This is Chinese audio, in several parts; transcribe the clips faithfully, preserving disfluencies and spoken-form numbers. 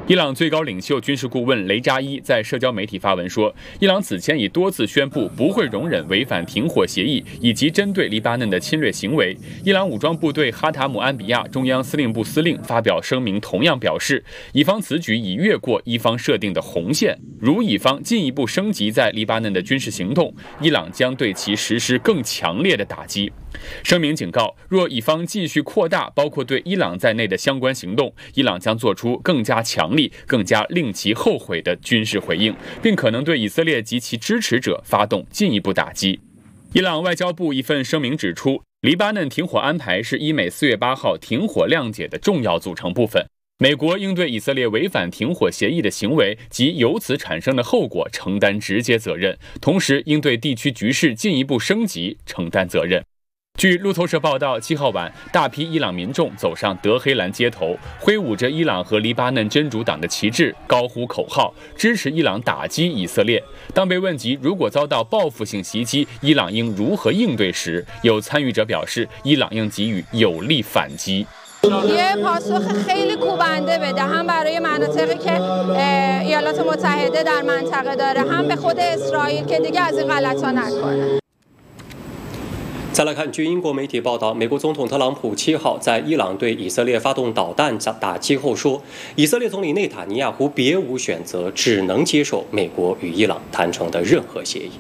伊朗最高领袖军事顾问雷扎伊在社交媒体发文说，伊朗此前已多次宣布不会容忍违反停火协议以及针对黎巴嫩的侵略行为。伊朗武装部队哈塔姆安比亚中央司令部司令发表声明，同样表示，以方此举已越过伊方设定的红线，如以方进一步升级在黎巴嫩的军事行动，伊朗将对其实施更强烈的打击。声明警告，若以方继续扩大包括对伊朗在内的相关行动，伊朗将做出更加强力、更加令其后悔的军事回应，并可能对以色列及其支持者发动进一步打击。伊朗外交部一份声明指出，黎巴嫩停火安排是伊美四月八号停火谅解的重要组成部分。美国应对以色列违反停火协议的行为及由此产生的后果承担直接责任，同时应对地区局势进一步升级承担责任。据路透社报道，七号晚，大批伊朗民众走上德黑兰街头，挥舞着伊朗和黎巴嫩真主党的旗帜，高呼口号，支持伊朗打击以色列。当被问及如果遭到报复性袭击，伊朗应如何应对时，有参与者表示，伊朗应给予有力反击。 یه پاسخ خیلی کوبنده بده هم برای مناطقی که ایالات متحده در منطقه داره هم به خود اسرائیل که دیگه از این غلطا نکنه。 再来看，据英国媒体报道，美国总统特朗普七号在伊朗对以色列发动导弹打击后说，以色列总理内塔尼亚胡别无选择，只能接受美国与伊朗谈成的任何协议。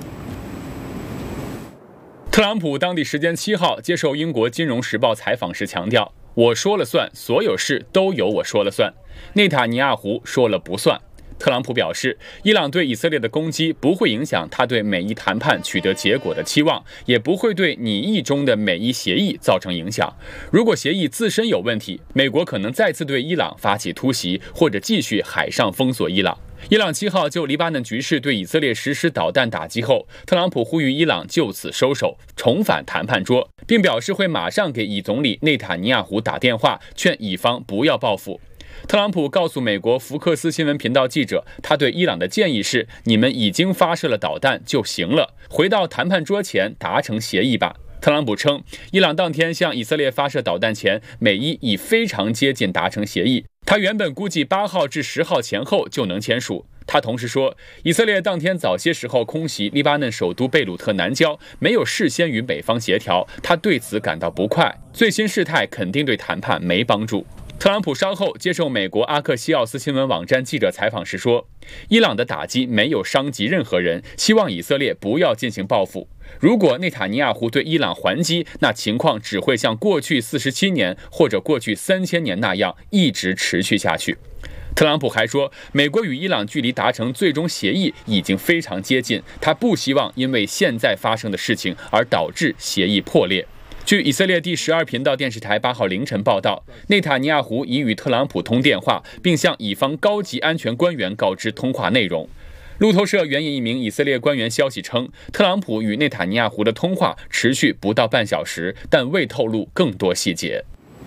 特朗普当地时间七号接受英国《金融时报》采访时强调，我说了算，所有事都由我说了算，内塔尼亚胡说了不算。特朗普表示，伊朗对以色列的攻击不会影响他对美伊谈判取得结果的期望，也不会对拟议中的美伊协议造成影响。如果协议自身有问题，美国可能再次对伊朗发起突袭，或者继续海上封锁伊朗。伊朗七号就黎巴嫩局势对以色列实施导弹打击后，特朗普呼吁伊朗就此收手，重返谈判桌，并表示会马上给以总理内塔尼亚胡打电话，劝以方不要报复。特朗普告诉美国福克斯新闻频道记者，他对伊朗的建议是：你们已经发射了导弹就行了，回到谈判桌前达成协议吧。特朗普称，伊朗当天向以色列发射导弹前，美伊已非常接近达成协议。他原本估计八号至十号前后就能签署。他同时说，以色列当天早些时候空袭黎巴嫩首都贝鲁特南郊，没有事先与美方协调，他对此感到不快。最新事态肯定对谈判没帮助。特朗普稍后接受美国阿克西奥斯新闻网站记者采访时说，伊朗的打击没有伤及任何人，希望以色列不要进行报复。如果内塔尼亚胡对伊朗还击，那情况只会像过去四十七年或者过去三千年那样一直持续下去。特朗普还说，美国与伊朗距离达成最终协议已经非常接近，他不希望因为现在发生的事情而导致协议破裂。据以色列第十二频道电视台八号凌晨报道，内塔尼亚胡已与特朗普通电话，并向以方高级安全官员告知通话内容。路透社援引一名以色列官员消息称，特朗普与内塔尼亚胡的通话持续不到半小时，但未透露更多细节。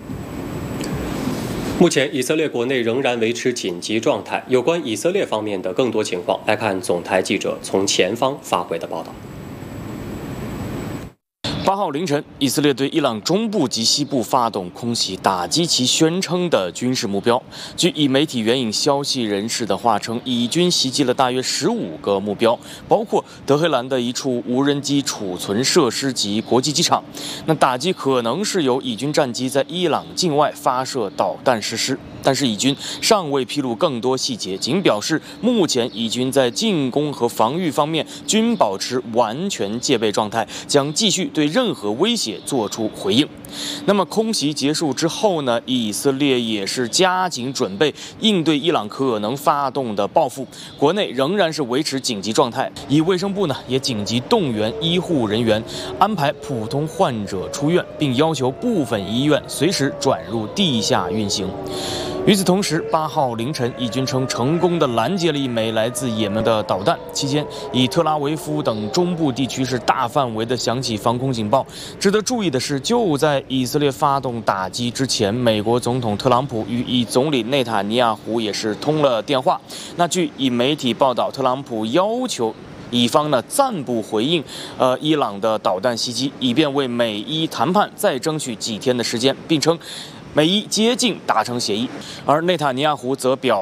目前，以色列国内仍然维持紧急状态。有关以色列方面的更多情况，来看总台记者从前方发回的报道。 八号凌晨，以色列对伊朗中部及西部发动空袭，打击其宣称的军事目标。据以媒体援引消息人士的话称，以军袭击了大约十五个目标，包括德黑兰的一处无人机储存设施及国际机场。那打击可能是由以军战机在伊朗境外发射导弹实施，但是以军尚未披露更多细节，仅表示目前以军在进攻和防御方面均保持完全戒备状态，将继续对任何威胁做出回应。那么空袭结束之后呢，以色列也是加紧准备应对伊朗可能发动的报复，国内仍然是维持紧急状态。以卫生部呢也紧急动员医护人员，安排普通患者出院，并要求部分医院随时转入地下运行。与此同时，八号凌晨，以军称成功的拦截了一枚来自也门的导弹。期间，以特拉维夫等中部地区是大范围的响起防空警报。值得注意的是，就在以色列发动打击之前，美国总统特朗普与以总理内塔尼亚胡也是通了电话。那据以媒体报道，特朗普要求以方呢暂不回应呃伊朗的导弹袭击，以便为美伊谈判再争取几天的时间，并称美伊接近达成协议。而内塔尼亚胡则表